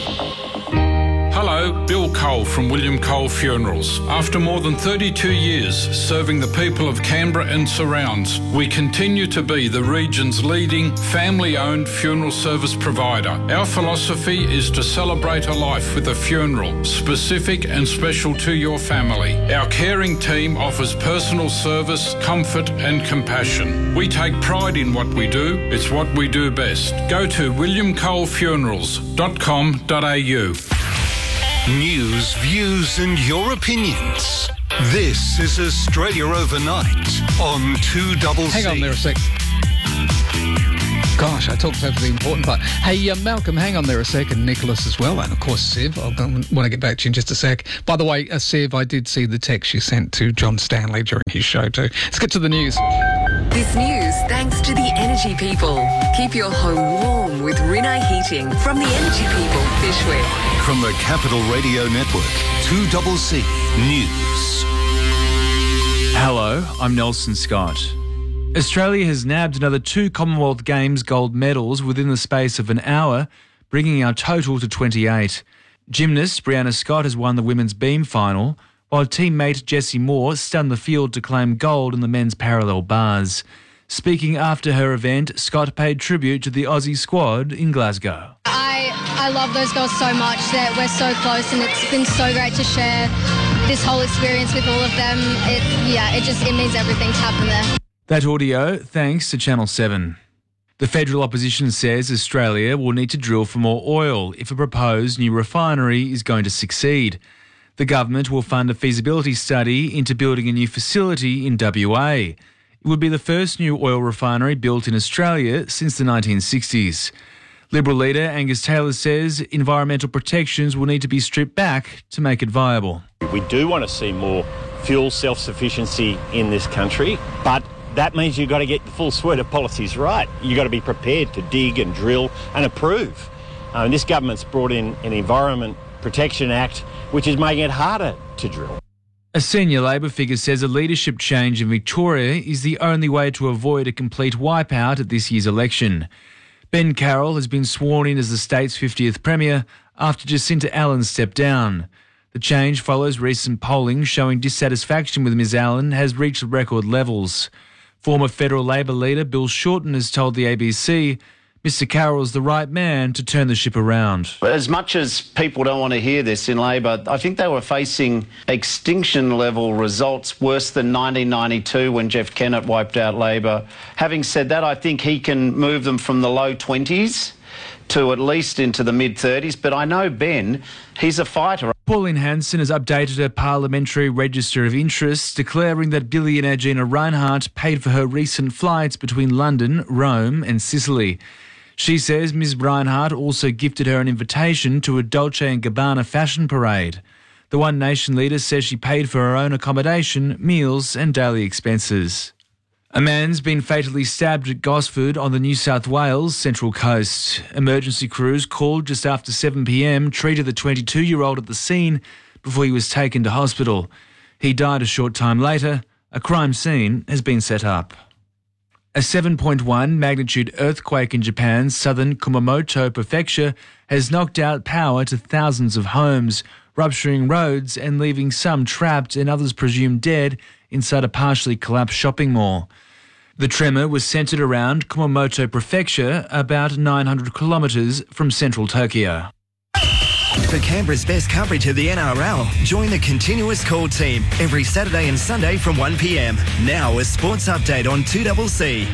Hello, Bill Cole from William Cole Funerals. After more than thirty-two years serving the people of Canberra and surrounds, we continue to be the region's leading family-owned funeral service provider. Our philosophy is to celebrate a life with a funeral, specific and special to your family. Our caring team offers personal service, comfort and compassion. We take pride in what we do. It's what we do best. Go to william cole funerals dot com dot a u.
News, views and your opinions. This is Australia Overnight on two C C.
Hang on there a sec. Gosh, I talked over the important part. Hey, uh, Malcolm, hang on there a sec, and Nicholas as well, and of course Siv. I'll want to get back to you in just a sec. By the way, uh, Siv, I did see the text you sent to John Stanley during his show too. Let's get to the news.
This news thanks to the Energy People. Keep your home warm with Rinnai Heating from the Energy People, Fishwick.
From the Capital Radio Network, two C C News.
Hello, I'm Nelson Scott. Australia has nabbed another two Commonwealth Games gold medals within the space of an hour, bringing our total to twenty-eight. Gymnast Brianna Scott has won the women's beam final, while teammate Jessie Moore stunned the field to claim gold in the men's parallel bars. Speaking after her event, Scott paid tribute to the Aussie squad in Glasgow.
I, I love those girls so much that we're so close, and it's been so great to share this whole experience with all of them. It, yeah, it just it means everything to happen there.
That audio thanks to Channel seven. The federal opposition says Australia will need to drill for more oil if a proposed new refinery is going to succeed. The government will fund a feasibility study into building a new facility in W A. It would be the first new oil refinery built in Australia since the nineteen sixties. Liberal leader Angus Taylor says environmental protections will need to be stripped back to make it viable.
We do want to see more fuel self-sufficiency in this country, but that means you've got to get the full suite of policies right. You've got to be prepared to dig and drill and approve. Uh, and this government's brought in an Environment Protection Act, which is making it harder to drill.
A senior Labor figure says a leadership change in Victoria is the only way to avoid a complete wipeout at this year's election. Ben Carroll has been sworn in as the state's fiftieth Premier after Jacinta Allen stepped down. The change follows recent polling showing dissatisfaction with Miz Allen has reached record levels. Former federal Labor leader Bill Shorten has told the A B C Mister Carroll is the right man to turn the ship around.
As much as people don't want to hear this in Labor, I think they were facing extinction-level results worse than nineteen ninety-two when Jeff Kennett wiped out Labor. Having said that, I think he can move them from the low twenties to at least into the mid-thirties. But I know Ben, he's a fighter.
Pauline Hanson has updated her parliamentary register of interests, declaring that billionaire Gina Rinehart paid for her recent flights between London, Rome and Sicily. She says Miz Rinehart also gifted her an invitation to a Dolce and Gabbana fashion parade. The One Nation leader says she paid for her own accommodation, meals and daily expenses. A man's been fatally stabbed at Gosford on the New South Wales Central Coast. Emergency crews called just after seven p m treated the twenty-two-year-old at the scene before he was taken to hospital. He died a short time later. A crime scene has been set up. A seven point one magnitude earthquake in Japan's southern Kumamoto prefecture has knocked out power to thousands of homes, rupturing roads and leaving some trapped and others presumed dead inside a partially collapsed shopping mall. The tremor was centred around Kumamoto Prefecture, about nine hundred kilometres from central Tokyo.
For Canberra's best coverage of the N R L, join the Continuous Call team every Saturday and Sunday from one p m. Now a sports update on two C C.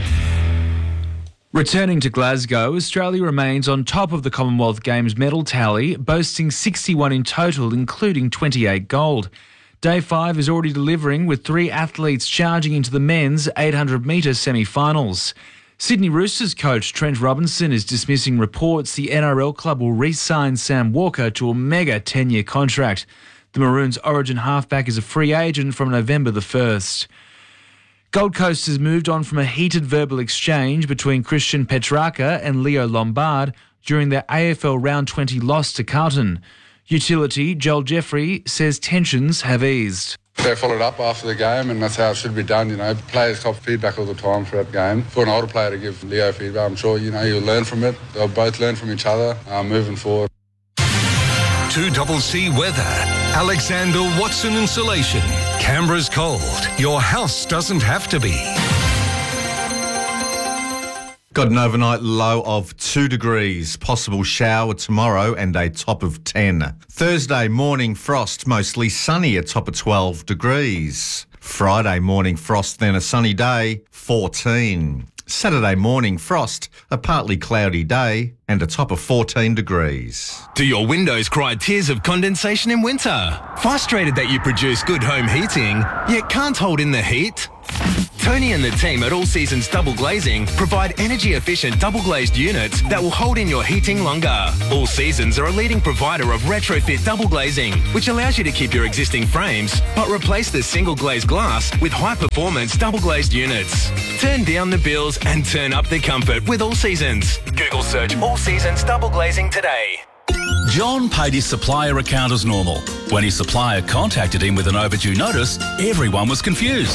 Returning to Glasgow, Australia remains on top of the Commonwealth Games medal tally, boasting sixty-one in total, including twenty-eight gold. Day five is already delivering, with three athletes charging into the men's eight hundred metre semi-finals. Sydney Roosters coach Trent Robinson is dismissing reports the N R L club will re-sign Sam Walker to a mega ten-year contract. The Maroons' Origin halfback is a free agent from November the first. Gold Coast has moved on from a heated verbal exchange between Christian Petrarca and Leo Lombard during their A F L Round twenty loss to Carlton. Utility Joel Jeffrey says tensions have eased.
They followed up after the game, and that's how it should be done. You know, players cop feedback all the time throughout the game. For an older player to give Leo feedback, I'm sure you know he'll learn from it. They'll both learn from each other uh, moving forward.
two C C weather. Alexander Watson Insulation. Canberra's cold. Your house doesn't have to be.
Got an overnight low of two degrees, possible shower tomorrow and a top of ten. Thursday morning frost, mostly sunny, a top of twelve degrees. Friday morning frost, then a sunny day, fourteen. Saturday morning frost, a partly cloudy day and a top of fourteen degrees.
Do your windows cry tears of condensation in winter? Frustrated that you produce good home heating, yet can't hold in the heat? Tony and the team at All Seasons Double Glazing provide energy-efficient double-glazed units that will hold in your heating longer. All Seasons are a leading provider of retrofit double glazing, which allows you to keep your existing frames, but replace the single-glazed glass with high-performance double-glazed units. Turn down the bills and turn up the comfort with All Seasons. Google search All Seasons Double Glazing today.
John paid his supplier account as normal. When his supplier contacted him with an overdue notice, everyone was confused.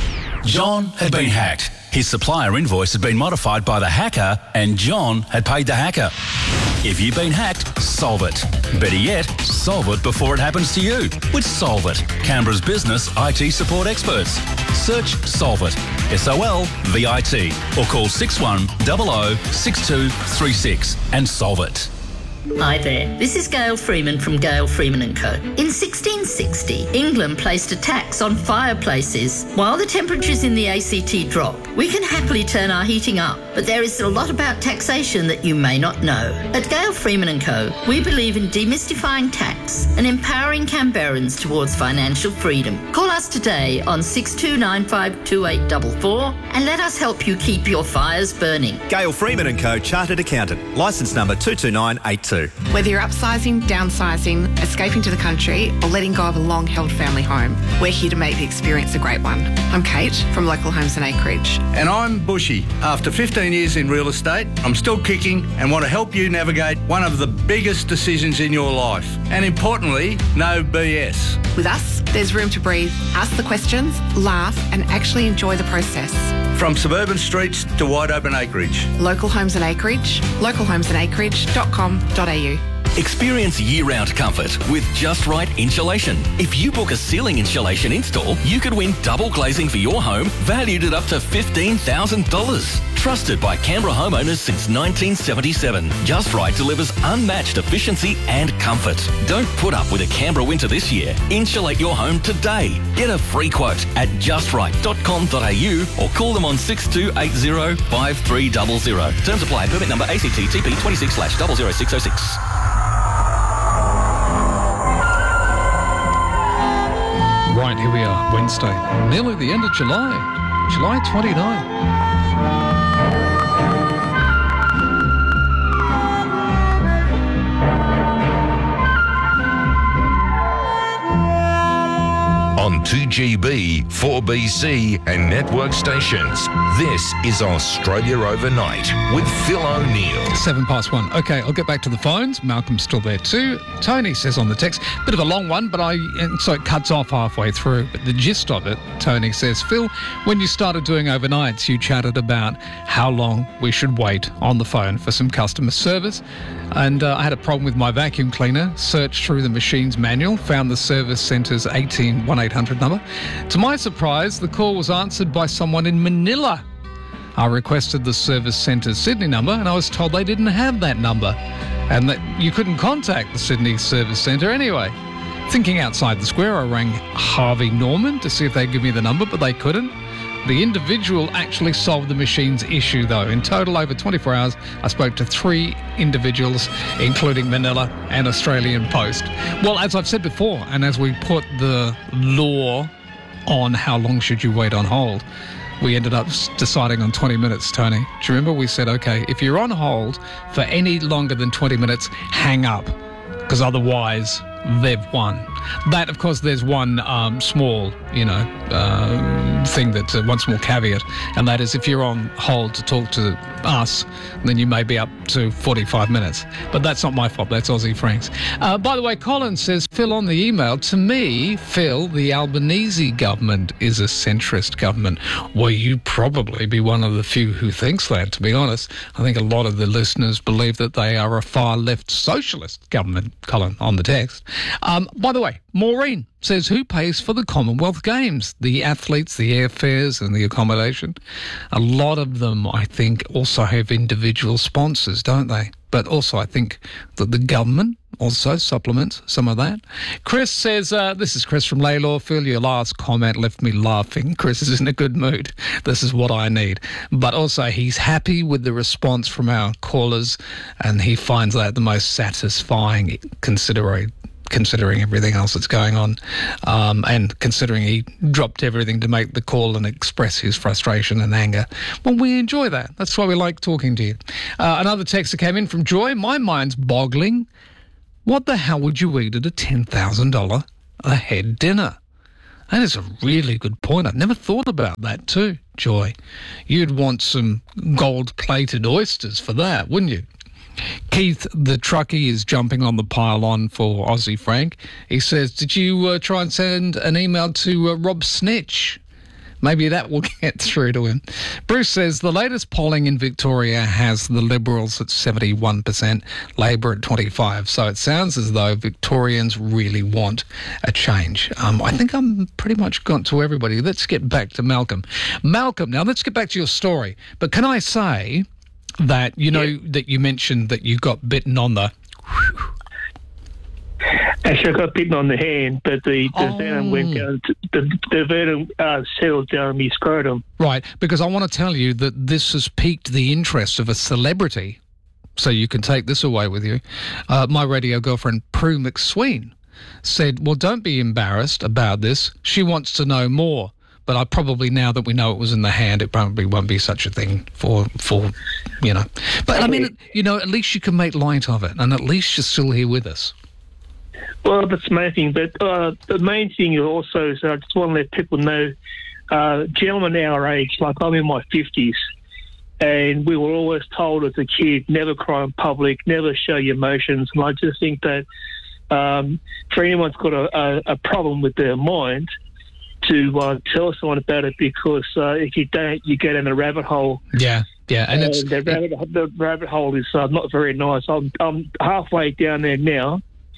John had been hacked. His supplier invoice had been modified by the hacker and John had paid the hacker. If you've been hacked, solve it. Better yet, solve it before it happens to you with Solve It, Canberra's business I T support experts. Search Solve It, S O L V I T, or call six one zero zero six two three six and solve it.
Hi there, this is Gail Freeman from Gail Freeman and Co. In sixteen sixty, England placed a tax on fireplaces. While the temperatures in the A C T drop, we can happily turn our heating up, but there is a lot about taxation that you may not know. At Gail Freeman and Co, we believe in demystifying tax and empowering Canberrans towards financial freedom. Call us today on six two nine five two eight four four and let us help you keep your fires burning.
Gail Freeman and Co, Chartered Accountant, licence number two two nine eight two.
Whether you're upsizing, downsizing, escaping to the country, or letting go of a long-held family home, we're here to make the experience a great one. I'm Kate from Local Homes and Acreage.
And I'm Bushy. After fifteen years in real estate, I'm still kicking and want to help you navigate one of the biggest decisions in your life. And importantly, no B S.
With us, there's room to breathe, ask the questions, laugh, and actually enjoy the process.
From suburban streets to wide open acreage.
Local Homes and Acreage, local homes and acreage dot com dot a u.
Experience year-round comfort with Just Right Insulation. If you book a ceiling insulation install, you could win double glazing for your home, valued at up to fifteen thousand dollars. Trusted by Canberra homeowners since nineteen seventy-seven, Just Right delivers unmatched efficiency and comfort. Don't put up with a Canberra winter this year. Insulate your home today. Get a free quote at just right dot com dot a u or call them on six two eight zero five three zero zero. Terms apply. Permit number A C T T P twenty-six slash zero zero six zero six.
Right, here we are, Wednesday, nearly the end of July, July twenty-ninth.
On two G B, four B C and network stations. This is Australia Overnight with Phil O'Neill.
Seven past one. Okay, I'll get back to the phones. Malcolm's still there too. Tony says on the text, bit of a long one, but I and so it cuts off halfway through. But the gist of it, Tony says, Phil, when you started doing overnights, you chatted about how long we should wait on the phone for some customer service. And uh, I had a problem with my vacuum cleaner, searched through the machine's manual, found the service centre's eighteen one eight hundred number. To my surprise, the call was answered by someone in Manila. I requested the service centre's Sydney number and I was told they didn't have that number and that you couldn't contact the Sydney service centre anyway. Thinking outside the square, I rang Harvey Norman to see if they'd give me the number, but they couldn't. The individual actually solved the machine's issue, though. In total, over twenty-four hours, I spoke to three individuals, including Manila and Australian Post. Well, as I've said before, and as we put the law on how long should you wait on hold, we ended up s- deciding on twenty minutes, Tony. Do you remember we said, okay, if you're on hold for any longer than twenty minutes, hang up, because otherwise they've won. That, of course, there's one um, small, you know, uh, thing that, uh, one small caveat, and that is if you're on hold to talk to us, then you may be up to forty-five minutes. But that's not my fault, that's Aussie Frank's. Uh, by the way, Colin says, Phil, on the email, to me, Phil, the Albanese government is a centrist government. Well, you probably be one of the few who thinks that, to be honest. I think a lot of the listeners believe that they are a far-left socialist government, Colin, on the text. Um, by the way, Maureen says, who pays for the Commonwealth Games? The athletes, the airfares and the accommodation? A lot of them, I think, also have individual sponsors, don't they? But also I think that the government also supplements some of that. Chris says, uh, this is Chris from Laylaw. Phil, your last comment left me laughing. Chris is in a good mood. This is what I need. But also he's happy with the response from our callers, and he finds that the most satisfying, considering considering everything else that's going on, um, and considering he dropped everything to make the call and express his frustration and anger. Well, we enjoy that. That's why we like talking to you. Uh, another text that came in from Joy. My mind's boggling. What the hell would you eat at a ten thousand dollars a head dinner? That is a really good point. I've never thought about that too, Joy. You'd want some gold-plated oysters for that, wouldn't you? Keith, the truckie, is jumping on the pile-on for Aussie Frank. He says, did you uh, try and send an email to uh, Rob Snitch? Maybe that will get through to him. Bruce says, the latest polling in Victoria has the Liberals at seventy-one percent, Labor at twenty-five. So it sounds as though Victorians really want a change. Um, I think I'm pretty much got to everybody. Let's get back to Malcolm. Malcolm, now let's get back to your story. But can I say that, you know, yeah. that you mentioned that you got bitten on the...
Actually, I got bitten on the hand, but the, the
Oh.
venom went down. To, the, the venom uh, settled down my scrotum.
Right, because I want to tell you that this has piqued the interest of a celebrity, so you can take this away with you. Uh, my radio girlfriend, Prue McSween, said, well, don't be embarrassed about this. She wants to know more. But I probably, now that we know it was in the hand, it probably won't be such a thing for, for you know. But, I mean, you know, at least you can make light of it, and at least you're still here with us.
Well, that's the main thing. But uh, the main thing also is I just want to let people know, uh, gentlemen our age, like I'm in my fifties, and we were always told as a kid, never cry in public, never show your emotions. And I just think that um, for anyone who's got a, a, a problem with their mind, to uh, tell someone about it, because uh, if you don't, you get in a rabbit hole.
Yeah, yeah, and, and it's
the rabbit, the rabbit hole is uh, not very nice. I'm I'm halfway down there now.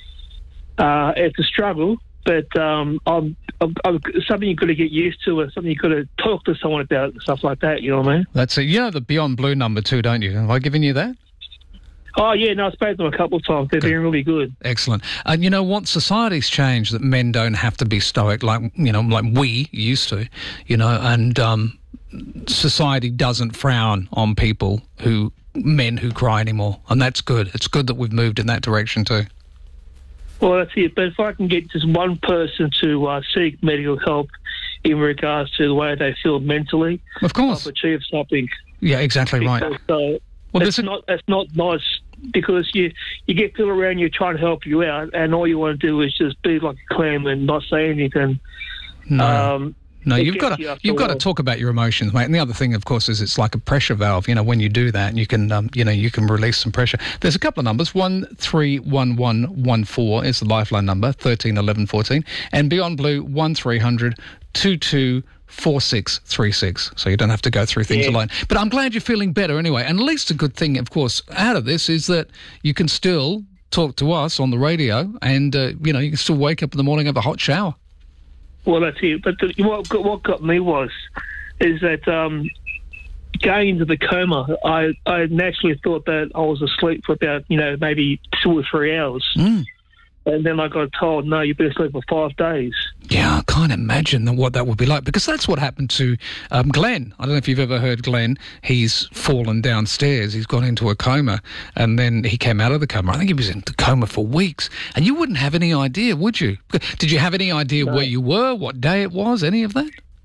Uh, it's a struggle, but um, I'm, I'm, I'm something you've got to get used to, and something you've got to talk to someone about, and stuff like that. You know what I mean?
That's it. You know the Beyond Blue number too, don't you? Have I given you that?
Oh, yeah, no, I spoke to them a couple of times. They're doing really good.
Excellent. And you know what? Society's changed, that men don't have to be stoic like, you know, like we used to, you know, and um, society doesn't frown on people who, men who cry anymore. And that's good. It's good that we've moved in that direction too.
Well, that's it. But if I can get just one person to uh, seek medical help in regards to the way they feel mentally,
of course,
I've achieved something.
Yeah, exactly right.
Because, uh,
Well,
it's not it's not nice, because you you get people around you trying to help you out, and all you want to do is just be like a clam and not say anything.
No.
Um,
No,
it
you've
gets
got
you
to
after
you've
a
got to
while.
talk about your emotions, mate. And the other thing, of course, is it's like a pressure valve. You know, when you do that, you can um, you know you can release some pressure. There's a couple of numbers. One three one one one four is the lifeline number. Thirteen eleven fourteen, and Beyond Blue one three hundred two two four six three six. So you don't have to go through things
Yeah.
alone. But I'm glad you're feeling better anyway. And at least a good thing, of course, out of this is that you can still talk to us on the radio, and uh, you know you can still wake up in the morning, have a hot shower.
Well, that's it. But the, what got, what got me was is that um, going into the coma, I, I naturally thought that I was asleep for about, you know, maybe two or three hours.
Mm.
And then I got told, no, you've been asleep for five days.
Yeah, I can't imagine that- what that would be like, because that's what happened to um, Glenn. I don't know if you've ever heard Glenn. He's fallen downstairs. He's gone into a coma, and then he came out of the coma. I think he was in the coma for weeks, and you wouldn't have any idea, would you? Did you have any idea
No.
where you were, what day it was, any of that?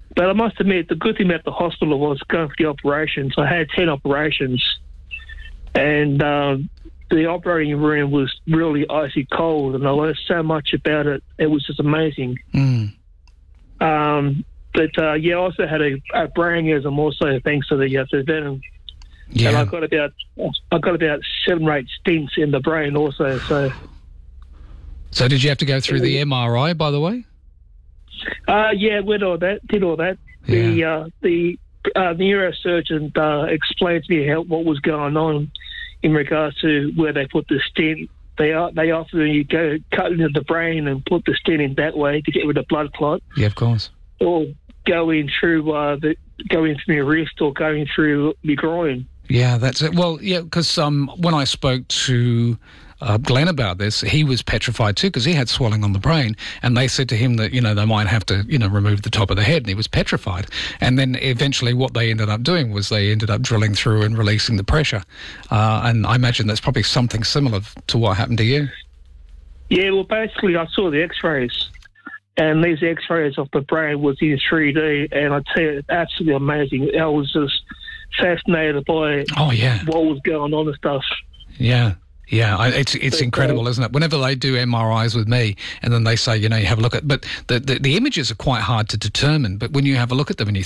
But I must admit, the good thing about the hospital was going for the operations. I had ten operations, and um, the operating room was really icy cold, and I learned so much about it. It was just amazing.
Mm.
Um, but uh, yeah, I also had a, a brain aneurysm also thanks to the, uh, the venom.
Yeah.
And I got about I got about seven or eight stints in the brain also. So.
So did you have to go through the M R I, by the way?
Uh, yeah, went all that, did all that.
Yeah.
The uh, the uh, neurosurgeon uh, explained to me how, what was going on in regards to where they put the stent. They are, they often you go cut into the brain and put the stent in that way to get rid of blood clot,
Yeah, of course.
or go in through uh, the going through your wrist or going through your groin.
Yeah, that's it. Well, yeah, because um, when I spoke to uh, Glenn about this, he was petrified too because he had swelling on the brain, and they said to him that, you know, they might have to, you know, remove the top of the head, and he was petrified. And then eventually what they ended up doing was they ended up drilling through and releasing the pressure. Uh, and I imagine that's probably something similar to what happened to you.
Yeah, well, basically I saw the x-rays, and these x-rays of the brain was in three D, and I tell you, it's absolutely amazing. I was just fascinated by
oh, yeah.
what was going on and stuff.
Yeah. Yeah, I, it's it's incredible, isn't it? Whenever they do M R Is with me, and then they say, you know, you have a look at, but the, the the images are quite hard to determine. But when you have a look at them and you